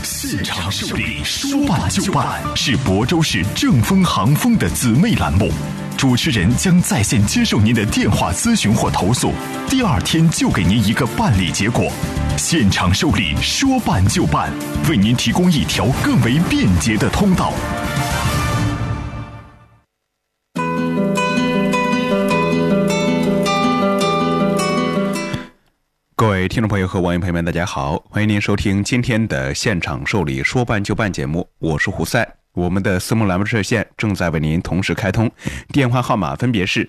现场受理，说办就办，是亳州市正丰航丰的姊妹栏目。主持人将在线接受您的电话咨询或投诉，第2天就给您一个办理结果。现场受理，说办就办，为您提供一条更为便捷的通道。 各位听众朋友和网友朋友们，大家好，欢迎您收听今天的现场受理说办就办节目，我是胡塞。我们的私募栏目热线正在为您同时开通，电话号码分别是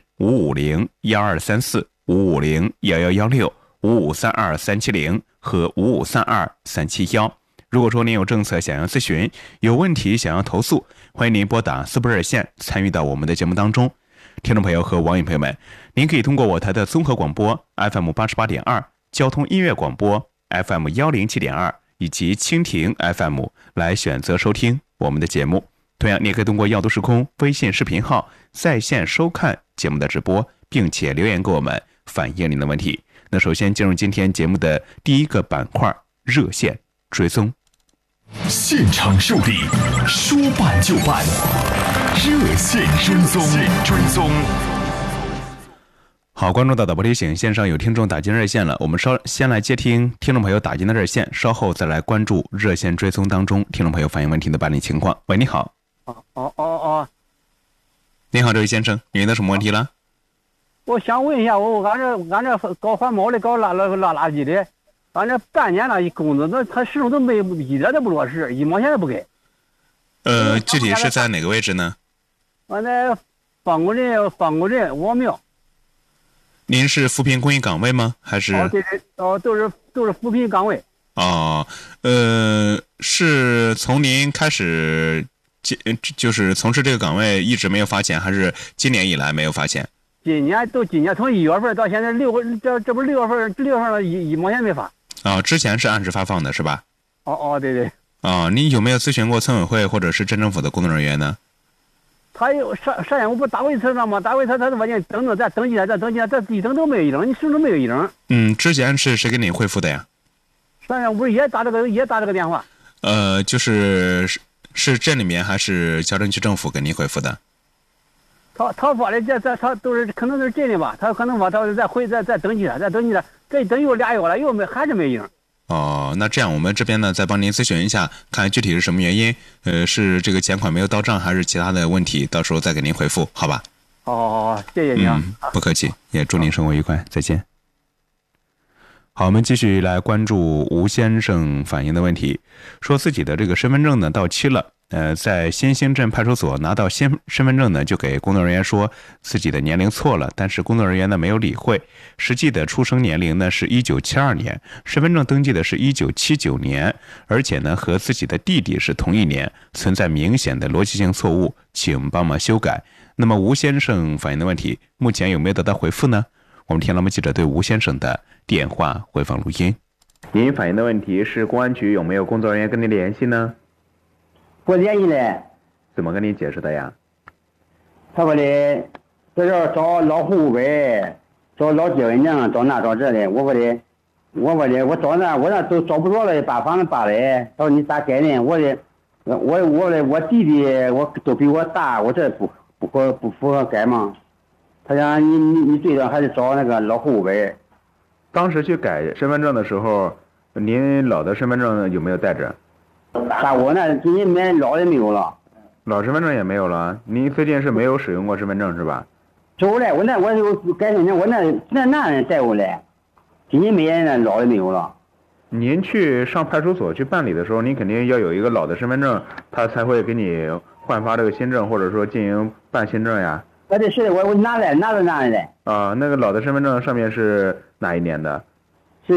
550-1234、550-1116、5532370和5532371。如果说您有政策想要咨询，有问题想要投诉，欢迎您拨打私募热线参与到我们的节目当中。听众朋友和网友朋友们，您可以通过我台的综合广播 FM88.2、交通音乐广播 FM107.2 以及蜻蜓 FM 来选择收听我们的节目。同样，你也可以通过耀都时空微信视频号在线收看节目的直播，并且留言给我们反映您的问题。那首先进入今天节目的第一个板块，热线追踪。 现场受理，说办就办，热线追踪。 好，观众到导播提醒，线上有听众打进热线了，我们先来接听听众朋友打进的热线，稍后再来关注热线追踪当中听众朋友反映问题的办理情况。喂，你好。你好，这位先生，您的什么问题了？ 我想问一下，俺这搞环保的，搞拉垃圾的，俺这半年了，工资他始终都没一点都不落实，1毛钱都不给。 具体是在哪个位置呢？ 俺在方沟镇王庙。 您是扶贫公益岗位吗？还是？ 对，都是扶贫岗位。 是从您开始就是从事这个岗位一直没有发钱，还是今年以来没有发钱？ 今年从1月份到现在这不是6月份了，一毛钱没发。 之前是按时发放的是吧？ 对。 您有没有咨询过村委会或者是镇政府的工作人员呢？ 他有上我不打过一次了吗？打过一次，他就把你等着，再登记，这一等都没有一整，你始终没有一整。 之前是谁给你回复的呀？ 上我不是也打这个电话？ 是镇里面还是小镇区政府给您回复的？ 他发的他都是可能是镇的吧？他可能把他再登记了，这等有2月了，又还是没影。 那这样我们这边呢再帮您咨询一下，看具体是什么原因，是这个钱款没有到账，还是其他的问题，到时候再给您回复，好吧？ 好，谢谢你啊。 不客气，也祝您生活愉快，再见。好，我们继续来关注吴先生反映的问题，说自己的这个身份证呢到期了，在新兴镇派出所拿到身份证呢，就给工作人员说自己的年龄错了，但是工作人员呢没有理会，实际的出生年龄呢是1972年，身份证登记的是1979年，而且呢和自己的弟弟是同一年，存在明显的逻辑性错误，请帮忙修改。那么吴先生反映的问题，目前有没有得到回复呢？我们天栏目记者对吴先生的电话回放录音。您反映的问题是公安局有没有工作人员跟您联系呢？ 不联系了。 怎么跟你解释的呀？ 他说的在这找老户呗，找老结婚证，找那找这的。我找那我那都找不着了，把房子扒了。他说你咋改呢？我弟弟我都比我大，我这不符合改吗？他讲你最多还是找那个老户呗。 当时去改身份证的时候，您老的身份证有没有带着？ 我那今年买老的没有了。 老身份证也没有了？您最近是没有使用过身份证是吧？ 有嘞，我就改身份证，我那带过来，今年买那老的没有了。 您去上派出所去办理的时候，您肯定要有一个老的身份证，他才会给你换发这个新证，或者说进行办新证呀。 对，是的，我拿来的。 那个老的身份证上面是哪一年的？ 是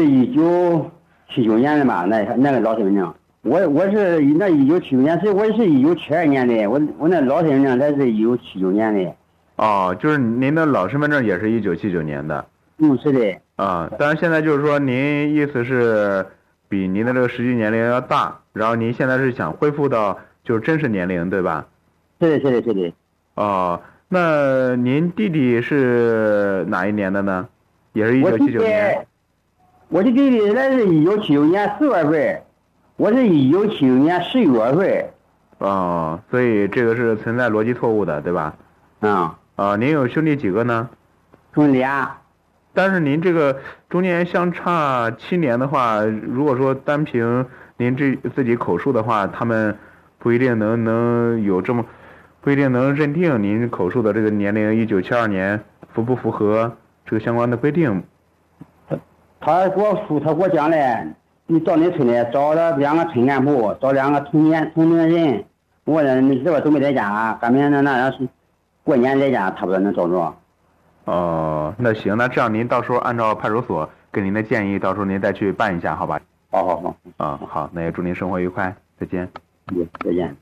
1979年的吧？那个老身份证，我是那1979年，所以我是1972年的。我那老身份证才是1979年的。 就是您的老身份证也是1979年的。 是的。 但是现在就是说，您意思是比您的这个实际年龄要大，然后您现在是想恢复到就是真实年龄，对吧？ 是的。 那您弟弟是哪一年的呢？也是1979年。 我的弟弟那是1979年4月份， 我是1976年11月份。 哦，所以这个是存在逻辑错误的，对吧？您有兄弟几个呢？ 兄弟俩。 但是您这个中间相差7年的话，如果说单凭您自己口述的话，他们不一定能有这么，不一定能认定您口述的这个年龄1972年符不符合这个相关的规定。 他给我讲嘞，你到你村里找了2个村干部，找2个同龄人，我说你这边都没在家，赶明那人是过年在家，差不多能找着。 哦，那行，那这样您到时候按照派出所给您的建议，到时候您再去办一下，好吧？ 好。 好，那也祝您生活愉快，再见。 再见。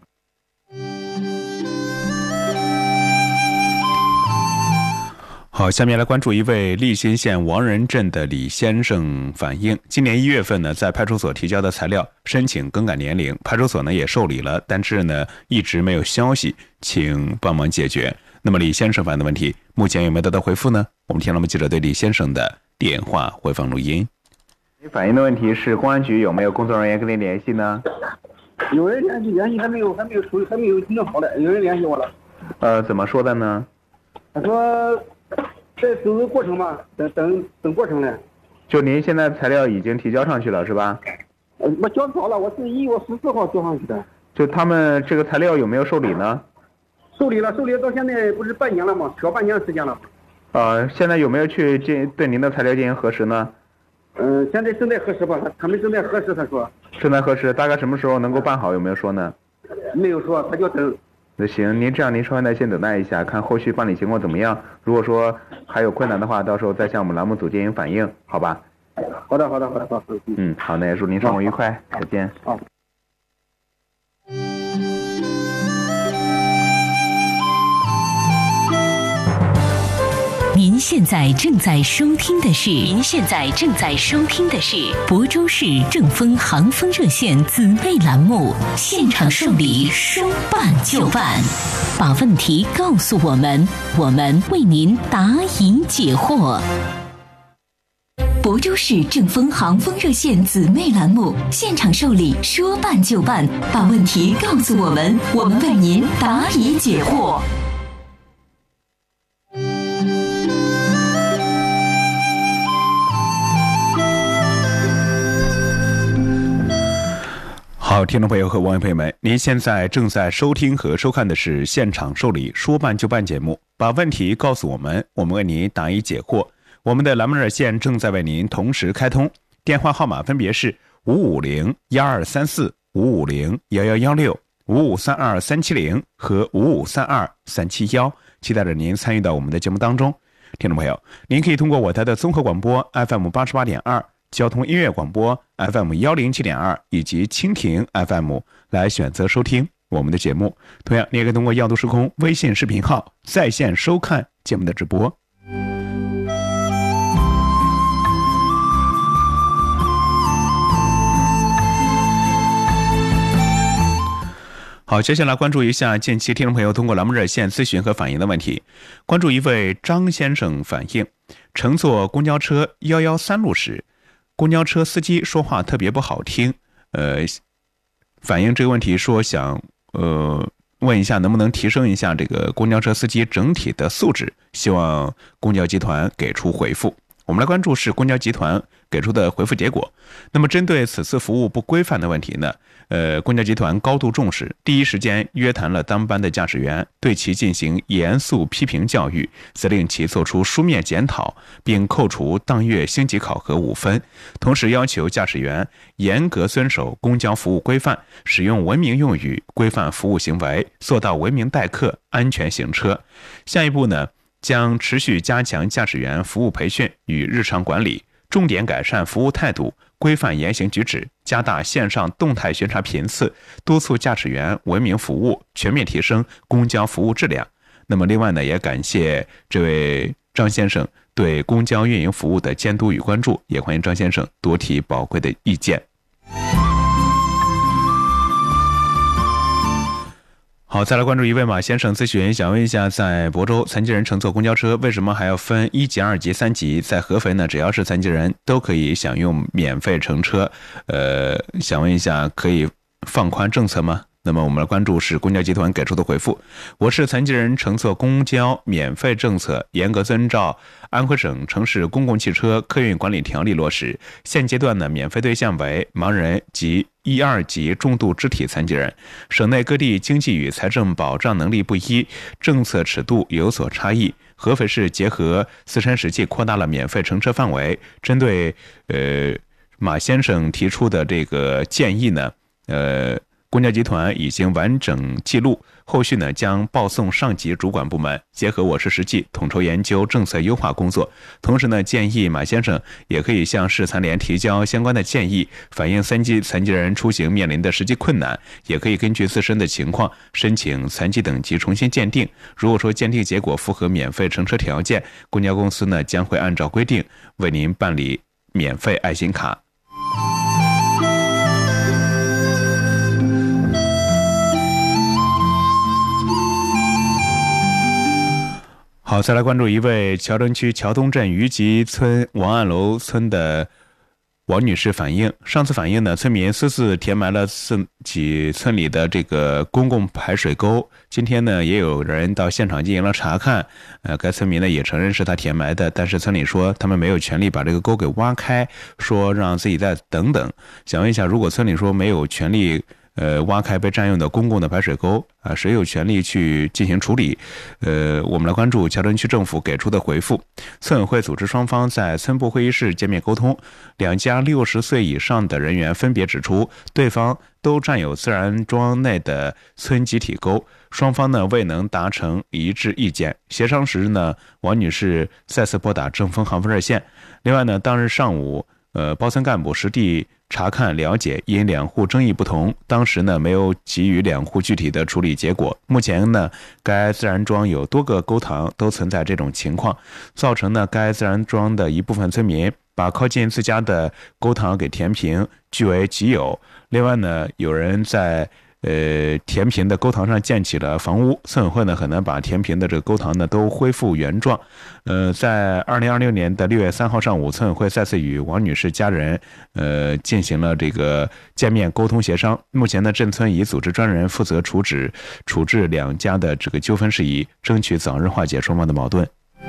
好，下面来关注一位利辛县王仁镇的李先生反映，今年1月份呢，在派出所提交的材料申请更改年龄，派出所呢也受理了，但是呢一直没有消息，请帮忙解决。那么李先生反映的问题，目前有没有得到回复呢？我们听了我们记者对李先生的电话回放录音。你反映的问题是公安局有没有工作人员跟您联系呢？ 有人联系还没有弄好嘞，有人联系我了。 怎么说的呢？ 他说这走个过程嘛，等过程嘞。 就您现在材料已经提交上去了是吧？ 我交好了，我是1月14号交上去的。 就他们这个材料有没有受理呢？ 受理了到现在不是半年了吗？小半年的时间了。 现在有没有去对您的材料进行核实呢？ 现在正在核实吧，他们正在核实，他说。 正在核实，大概什么时候能够办好？有没有说呢？ 没有说，他就等。 那行，您这样您稍微耐心等待一下，看后续办理情况怎么样。如果说还有困难的话，到时候再向我们栏目组进行反映，好吧？ 好的。好。 好，那也祝您生活愉快，再见。 好。 您现在正在收听的是亳州市正风航风热线姊妹栏目《现场受理说办就办》，把问题告诉我们，我们为您答疑解惑。亳州市正风航风热线姊妹栏目《现场受理说办就办》，把问题告诉我们，我们为您答疑解惑。 好，听众朋友和网友朋友们，您现在正在收听和收看的是现场受理说办就办节目，把问题告诉我们，我们为您答疑解惑。我们的栏目热线正在为您同时开通，电话号码分别是550-1234、550-1116、5532370和5532371，期待着您参与到我们的节目当中。听众朋友，您可以通过我台的综合广播 FM88.2、交通音乐广播 FM107.2 以及蜻蜓 FM 来选择收听我们的节目。同样，你也可以通过耀都时空微信视频号在线收看节目的直播。好，接下来关注一下近期听众朋友通过栏目热线咨询和反映的问题。关注一位张先生反映，乘坐公交车113路时，公交车司机说话特别不好听，反映这个问题说想问一下能不能提升一下这个公交车司机整体的素质，希望公交集团给出回复。我们来关注是公交集团给出的回复结果。那么针对此次服务不规范的问题呢，公交集团高度重视，第一时间约谈了当班的驾驶员，对其进行严肃批评教育，责令其作出书面检讨，并扣除当月星级考核5分。同时要求驾驶员严格遵守公交服务规范，使用文明用语，规范服务行为，做到文明待客，安全行车。下一步呢，将持续加强驾驶员服务培训与日常管理，重点改善服务态度，规范言行举止，加大线上动态巡查频次，督促驾驶员文明服务，全面提升公交服务质量。那么另外呢，也感谢这位张先生对公交运营服务的监督与关注，也欢迎张先生多提宝贵的意见。 好，再来关注一位马先生咨询，想问一下，在亳州残疾人乘坐公交车为什么还要分1级、2级、3级？在合肥呢，只要是残疾人都可以享用免费乘车。想问一下，可以放宽政策吗？那么我们来关注是公交集团给出的回复：我市残疾人乘坐公交免费政策严格遵照安徽省城市公共汽车客运管理条例落实。现阶段呢，免费对象为盲人及1、2级重度肢体残疾人。省内各地经济与财政保障能力不一，政策尺度有所差异。合肥市结合自身实际扩大了免费乘车范围。针对马先生提出的这个建议呢，公交集团已经完整记录，后续呢将报送上级主管部门，结合我市实际统筹研究政策优化工作。同时呢，建议马先生也可以向市残联提交相关的建议，反映残疾人出行面临的实际困难，也可以根据自身的情况申请残疾等级重新鉴定。如果说鉴定结果符合免费乘车条件，公交公司呢将会按照规定为您办理免费爱心卡。好，再来关注一位桥镇区桥东镇余集村王岸楼村的王女士反映，上次反映呢，村民私自填埋了自己村里的这个公共排水沟。今天呢，也有人到现场进行了查看，该村民呢也承认是他填埋的，但是村里说他们没有权利把这个沟给挖开，说让自己再等等。想问一下，如果村里说没有权利挖开被占用的公共的排水沟啊，谁有权利去进行处理？我们来关注桥镇区政府给出的回复。村委会组织双方在村部会议室见面沟通，两家60岁以上的人员分别指出，对方都占有自然庄内的村集体沟，双方呢未能达成一致意见。协商时呢，王女士再次拨打正风航风热线。另外呢，当日上午包村干部实地查看了解，因两户争议不同，当时呢没有给予两户具体的处理结果。目前呢，该自然庄有多个沟塘都存在这种情况，造成呢该自然庄的一部分村民把靠近自家的沟塘给填平，据为己有。另外呢，有人在填平的沟塘上建起了房屋，村委会呢很难把填平的这个沟塘呢都恢复原状。在2026年的6月3号上午，村委会再次与王女士家人进行了这个见面沟通协商。目前呢，镇村已组织专人负责处置两家的这个纠纷事宜，争取早日化解双方的矛盾。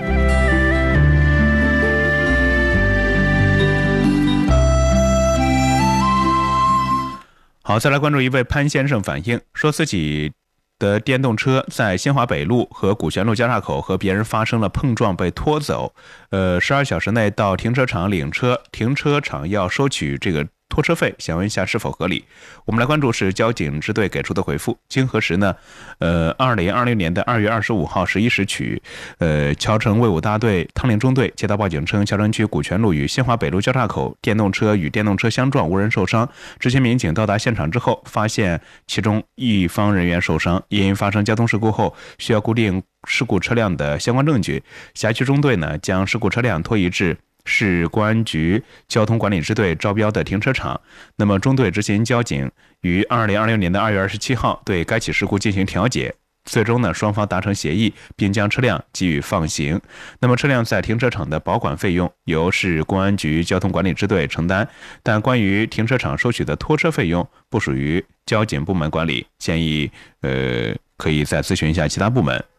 好，再来关注一位潘先生反映，说自己的电动车在新华北路和古泉路交叉口和别人发生了碰撞，被拖走。12小时内到停车场领车，停车场要收取这个拖车费，想问一下是否合理？我们来关注是交警支队给出的回复。经核实呢，2026年的2月25号11时许，桥城卫武大队汤陵中队接到报警称，桥城区古泉路与新华北路交叉口电动车与电动车相撞，无人受伤。执勤民警到达现场之后，发现其中一方人员受伤，因发生交通事故后需要固定事故车辆的相关证据。辖区中队呢，将事故车辆拖移至市公安局交通管理支队招标的停车场。那么中队执勤交警于2026年的2月27号对该起事故进行调解，最终呢双方达成协议，并将车辆给予放行。那么车辆在停车场的保管费用由市公安局交通管理支队承担，但关于停车场收取的拖车费用不属于交警部门管理，建议可以再咨询一下其他部门。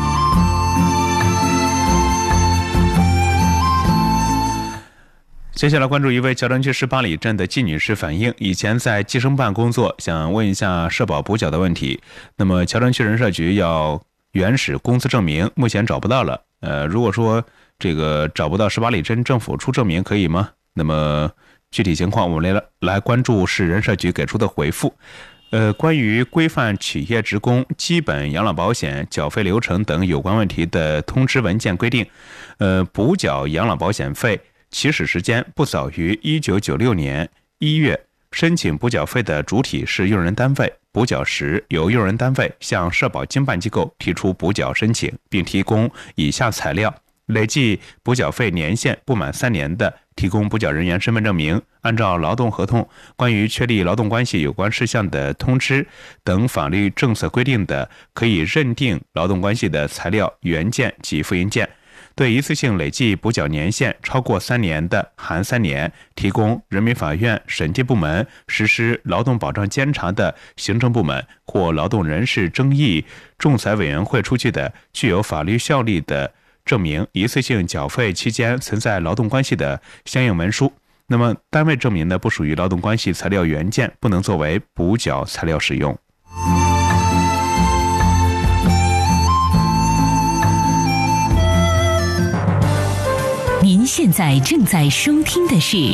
接下来关注一位桥城区18里镇的季女士反映，以前在计生办工作，想问一下社保补缴的问题。那么桥城区人社局要原始工资证明，目前找不到了。如果说这个找不到18里镇政府出证明可以吗？那么具体情况我们来关注市人社局给出的回复。关于规范企业职工基本养老保险缴费流程等有关问题的通知文件规定，补缴养老保险费起始时间不早于1996年1月，申请补缴费的主体是用人单位，补缴时由用人单位向社保经办机构提出补缴申请，并提供以下材料： 累计补缴费年限不满3年的，提供补缴人员身份证明，按照劳动合同关于确立劳动关系有关事项的通知等法律政策规定的，可以认定劳动关系的材料原件及复印件。对一次性累计补缴年限超过3年的，含3年，提供人民法院审计部门实施劳动保障监察的行政部门或劳动人事争议仲裁委员会出具的具有法律效力的证明一次性缴费期间存在劳动关系的相应文书。那么单位证明呢不属于劳动关系材料原件，不能作为补缴材料使用。 您现在正在收听的是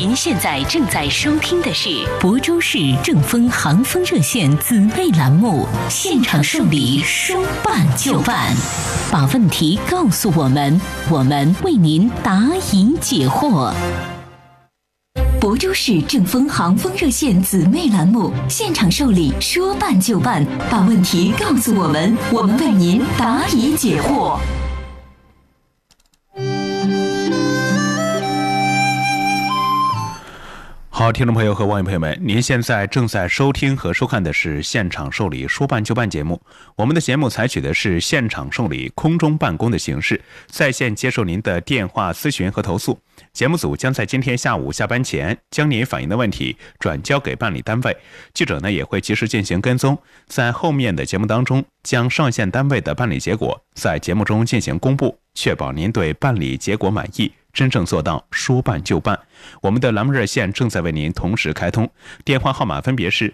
亳州市正风航风热线姊妹栏目《现场受理说办就办》，把问题告诉我们，我们为您答疑解惑。亳州市正风航风热线姊妹栏目《现场受理说办就办》，把问题告诉我们，我们为您答疑解惑。 好，听众朋友和网友朋友们，您现在正在收听和收看的是现场受理说办就办节目。我们的节目采取的是现场受理空中办公的形式，在线接受您的电话咨询和投诉。节目组将在今天下午下班前将您反映的问题转交给办理单位，记者呢也会及时进行跟踪，在后面的节目当中将上线单位的办理结果在节目中进行公布，确保您对办理结果满意，真正做到说办就办。我们的栏目热线正在为您同时开通，电话号码分别是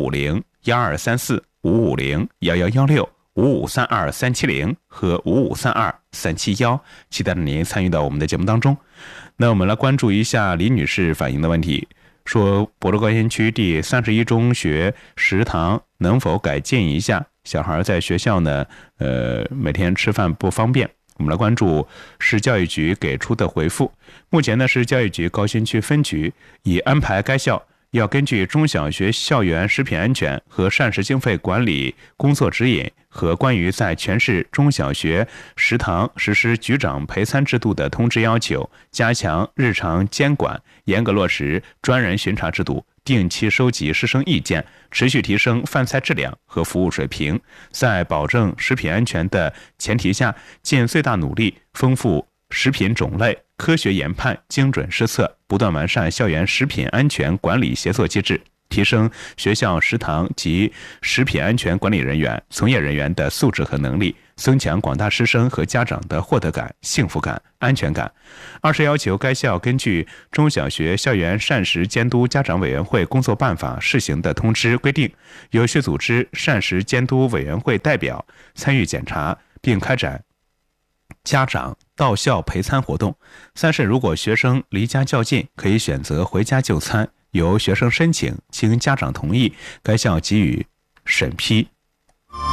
550-1234、550-1116、5532370和5532371，期待着您参与到我们的节目当中。那我们来关注一下李女士反映的问题，说亳州高新区第31中学食堂能否改进一下，小孩在学校呢每天吃饭不方便。我们来关注市教育局给出的回复。目前呢，市教育局高新区分局已安排该校要根据中小学校园食品安全和膳食经费管理工作指引和关于在全市中小学食堂实施局长陪餐制度的通知要求，加强日常监管，严格落实专人巡查制度，定期收集师生意见，持续提升饭菜质量和服务水平，在保证食品安全的前提下，尽最大努力丰富食品种类，科学研判，精准施策，不断完善校园食品安全管理协作机制，提升学校食堂及食品安全管理人员、从业人员的素质和能力，增强广大师生和家长的获得感、幸福感、安全感。二是要求该校根据中小学校园膳食监督家长委员会工作办法试行的通知规定，有序组织膳食监督委员会代表参与检查，并开展家长到校陪餐活动。三是如果学生离家较近，可以选择回家就餐，由学生申请，经家长同意，该校给予审批。